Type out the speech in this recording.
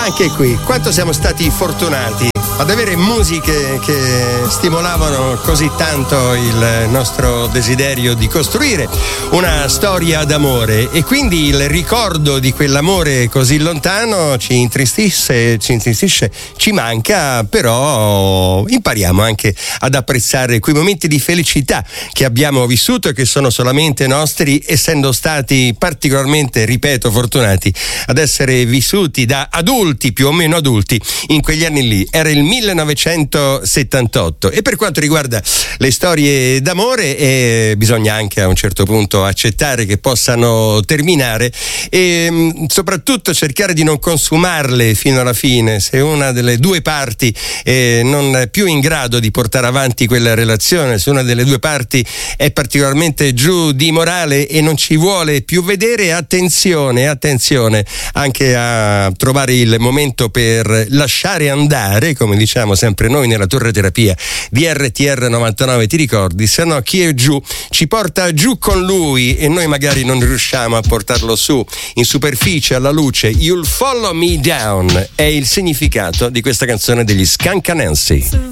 Anche qui, quanto siamo stati fortunati ad avere musiche che stimolavano così tanto il nostro desiderio di costruire una storia d'amore, e quindi il ricordo di quell'amore così lontano ci intristisce, ci manca, però impariamo anche ad apprezzare quei momenti di felicità che abbiamo vissuto e che sono solamente nostri, essendo stati particolarmente, ripeto, fortunati ad essere vissuti da adulti, più o meno adulti, in quegli anni lì. Era il 1978, e per quanto riguarda le storie d'amore bisogna anche a un certo punto accettare che possano terminare e soprattutto cercare di non consumarle fino alla fine. Se una delle due parti non è più in grado di portare avanti quella relazione, se una delle due parti è particolarmente giù di morale e non ci vuole più vedere, attenzione anche a trovare il momento per lasciare andare, come diciamo sempre noi nella torre terapia di RTR 99, ti ricordi? Se no chi è giù ci porta giù con lui, e noi magari non riusciamo a portarlo su in superficie alla luce. You'll Follow Me Down è il significato di questa canzone degli Skank Nancy.